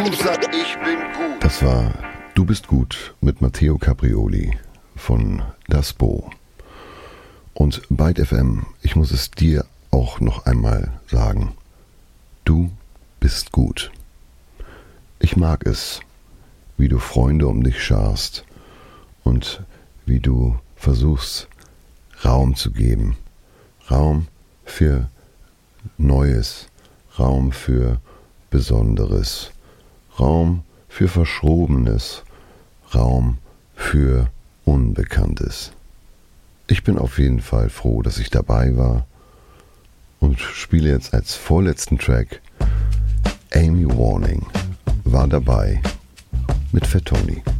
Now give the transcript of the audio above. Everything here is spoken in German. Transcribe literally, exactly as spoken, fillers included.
sag, ich bin gut. Das war Du bist gut mit Matteo Caprioli von Das Bo. Und Byte F M, ich muss es dir auch noch einmal sagen, du bist gut. Ich mag es, wie du Freunde um dich scharst und wie du versuchst, Raum zu geben. Raum für Neues, Raum für Besonderes, Raum für Verschrobenes, Raum für Unbekanntes. Ich bin auf jeden Fall froh, dass ich dabei war und spiele jetzt als vorletzten Track Amy Warning war dabei mit Fat Tony.